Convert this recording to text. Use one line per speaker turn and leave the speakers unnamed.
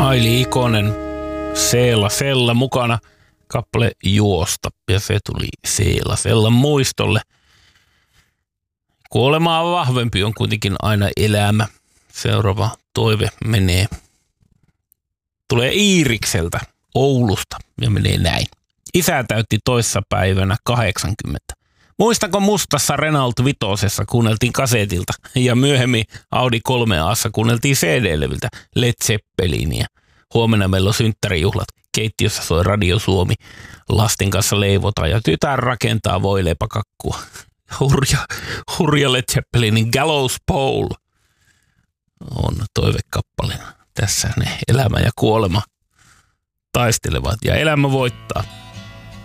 Aili Ikonen, Sella mukana, kappale Juosta, ja se tuli Sellan muistolle. Kuolemaa vahvempi on kuitenkin aina elämä. Seuraava toive tulee Iirikseltä Oulusta ja menee näin. Isä täytti toissapäivänä 80. Muistanko mustassa Renault Vitosessa kuunneltiin kasetilta ja myöhemmin Audi 3A:ssa kuunneltiin CD-levyltä Led Zeppelinia. Huomenna meillä on synttärijuhlat. Keittiössä soi Radio Suomi. Lasten kanssa leivotaan ja tytär rakentaa voileipäkakkua. Hurja Led Zeppelinin Gallows Pole on toivekappaleena. Tässä ne elämä ja kuolema taistelevat ja elämä voittaa.